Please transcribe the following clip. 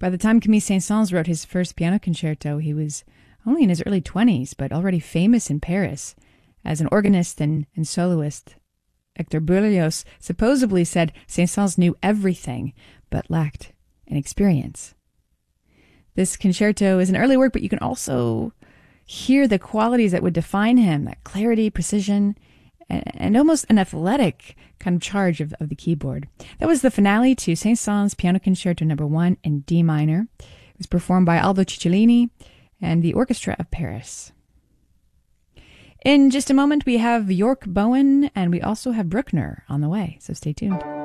By the time Camille Saint-Saëns wrote his first piano concerto, he was only in his early 20s, but already famous in Paris as an organist and soloist. Hector Berlioz supposedly said Saint-Saëns knew everything, but lacked an experience. This concerto is an early work, but you can also hear the qualities that would define him, that clarity, precision, and almost an athletic kind of charge of the keyboard. That was the finale to Saint-Saëns Piano Concerto No. 1 in D minor. It was performed by Aldo Cicciolini and the Orchestra of Paris. In just a moment, we have York Bowen, and we also have Bruckner on the way, so stay tuned.